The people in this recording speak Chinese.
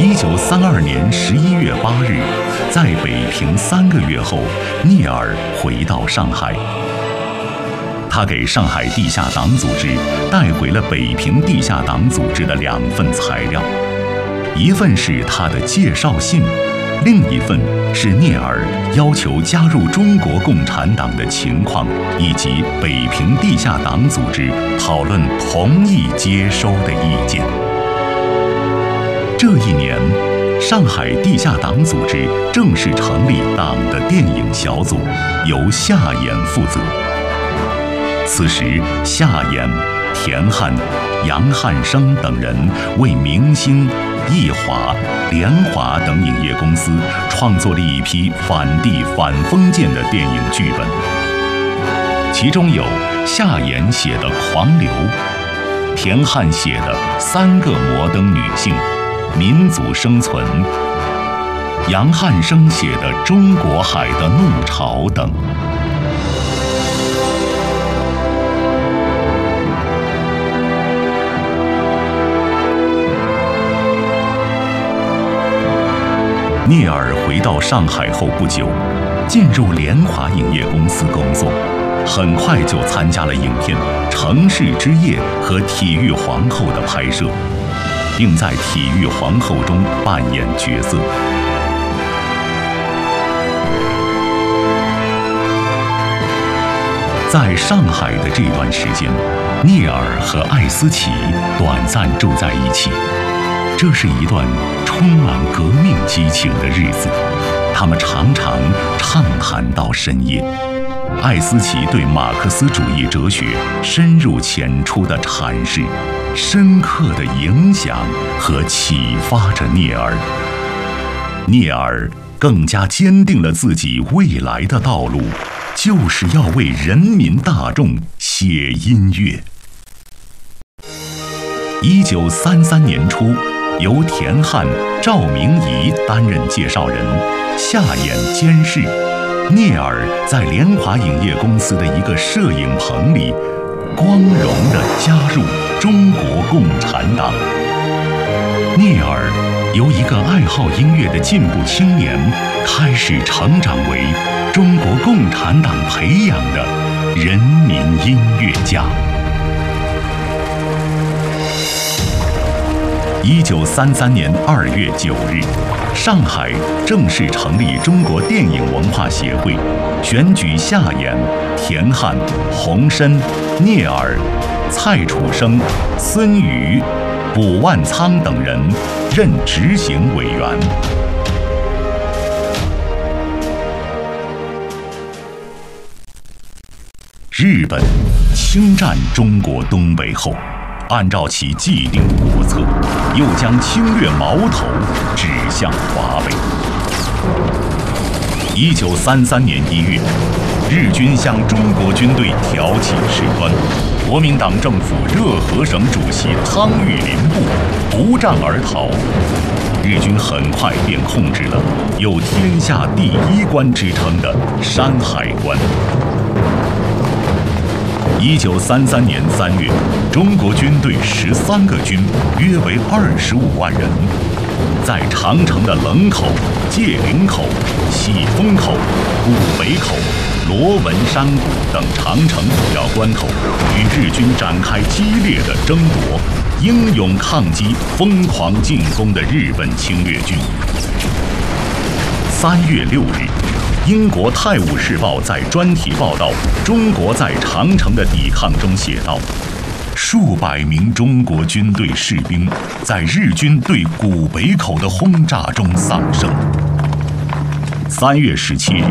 1932年11月8日，在北平3个月后，聂耳回到上海。他给上海地下党组织带回了北平地下党组织的2份材料，一份是他的介绍信，另一份是聂耳要求加入中国共产党的情况，以及北平地下党组织讨论同意接收的意见。这一年，上海地下党组织正式成立党的电影小组，由夏衍负责。此时，夏衍、田汉、杨汉生等人为明星、艺华、联华等影业公司创作了一批反帝反封建的电影剧本，其中有夏衍写的《狂流》，田汉写的《3个摩登女性》、《民族生存》，杨汉生写的《中国海的怒潮》等。聂耳回到上海后不久，进入联华影业公司工作，很快就参加了影片《城市之夜》和《体育皇后》的拍摄，并在《体育皇后》中扮演角色。在上海的这段时间，聂耳和艾思奇短暂住在一起。这是一段充满革命激情的日子，他们常常畅谈到深夜。艾思奇对马克思主义哲学深入浅出的阐释，深刻地影响和启发着聂耳。聂耳更加坚定了自己未来的道路，就是要为人民大众写音乐。1933年初，由田汉、赵明仪担任介绍人，夏衍监制。聂耳在联华影业公司的一个摄影棚里，光荣地加入中国共产党。聂耳由一个爱好音乐的进步青年，开始成长为中国共产党培养的人民音乐家。1933年2月9日，上海正式成立中国电影文化协会，选举夏衍、田汉、洪深、聂耳、蔡楚生、孙瑜、卜万仓等人任执行委员。日本侵占中国东北后，按照其既定国策，又将侵略矛头指向华北。1933年1月，日军向中国军队挑起事端，国民党政府热河省主席汤玉麟部不战而逃，日军很快便控制了有“天下第一关”之称的山海关。1933年3月，中国军队13个军，约为25万人，在长城的棱口、界岭口、喜峰口、古北口、罗文山谷等长城主要关口，与日军展开激烈的争夺，英勇抗击疯狂进攻的日本侵略军。3月6日，英国《泰晤士报》在专题报道中国在长城的抵抗中写道：数百名中国军队士兵在日军对古北口的轰炸中丧生。3月17日，